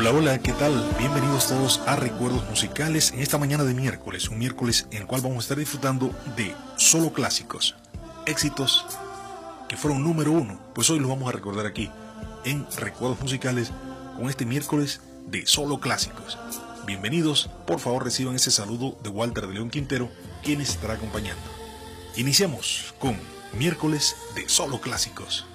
Hola, hola, ¿qué tal? Bienvenidos todos a Recuerdos Musicales en esta mañana de miércoles, un miércoles en el cual vamos a estar disfrutando de solo clásicos, éxitos que fueron número uno, pues hoy los vamos a recordar aquí en Recuerdos Musicales con este miércoles de solo clásicos. Bienvenidos, por favor reciban ese saludo de Walter de León Quintero, quien estará acompañando. Iniciamos con miércoles de solo clásicos.